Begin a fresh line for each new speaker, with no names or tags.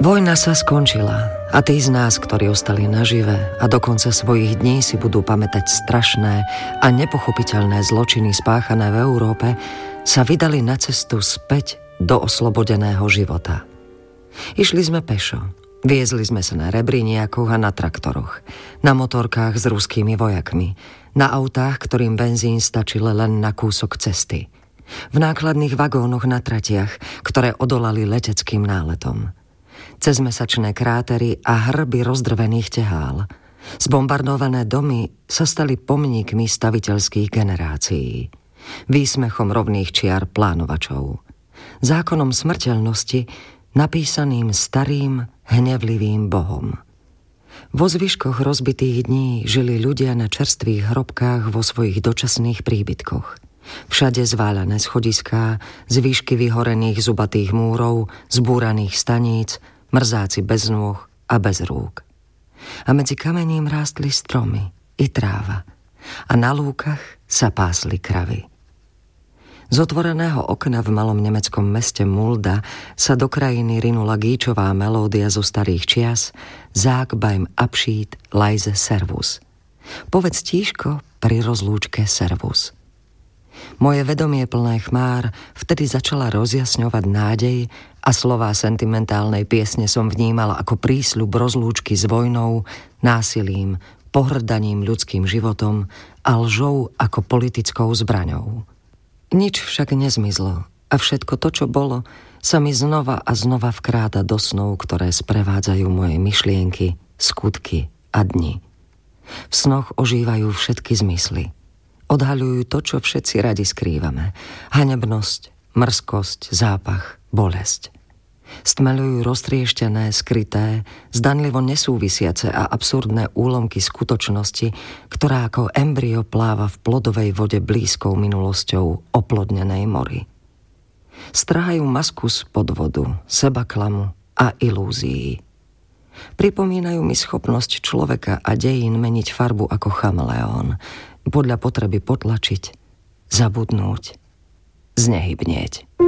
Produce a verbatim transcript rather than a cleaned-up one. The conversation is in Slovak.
Vojna sa skončila a tí z nás, ktorí ostali nažive a do konca svojich dní si budú pamätať strašné a nepochopiteľné zločiny spáchané v Európe, sa vydali na cestu späť do oslobodeného života. Išli sme pešo, viezli sme sa na rebríniakoch a na traktoroch, na motorkách s ruskými vojakmi, na autách, ktorým benzín stačil len na kúsok cesty, v nákladných vagónoch na tratiach, ktoré odolali leteckým náletom, cez mesačné krátery a hrby rozdrvených tehál. Zbombardované domy sa stali pomníkmi staviteľských generácií, výsmechom rovných čiar plánovačov, zákonom smrteľnosti napísaným starým, hnevlivým bohom. Vo zvyškoch rozbitých dní žili ľudia na čerstvých hrobkách vo svojich dočasných príbytkoch. Všade zváľané schodiská, z výšky vyhorených zubatých múrov, zbúraných staníc, mrzáci bez nôh a bez rúk. A medzi kamením rástli stromy i tráva a na lúkach sa pásli kravy. Z otvoreného okna v malom nemeckom meste Mulda sa do krajiny rinula gíčová melódia zo starých čias Sag beim Abschied leise Servus. Povedz tížko pri rozlúčke Servus. Moje vedomie plné chmár vtedy začala rozjasňovať nádej a slová sentimentálnej piesne som vnímala ako prísľub rozlúčky s vojnou, násilím, pohrdaním ľudským životom a lžou ako politickou zbraňou. Nič však nezmizlo a všetko to, čo bolo, sa mi znova a znova vkráda do snov, ktoré sprevádzajú moje myšlienky, skutky a dni. V snoch ožívajú všetky zmysly. Odhaľujú to, čo všetci radi skrývame. Hanebnosť, mrzkosť, zápach, bolesť. Stmeľujú roztrieštené, skryté, zdanlivo nesúvisiace a absurdné úlomky skutočnosti, ktorá ako embryo pláva v plodovej vode blízkou minulosťou oplodnenej mori. Strhajú masku z podvodu, sebaklamu a ilúzií. Pripomínajú mi schopnosť človeka a dejín meniť farbu ako chameleón, podľa potreby potlačiť, zabudnúť, znehybnieť.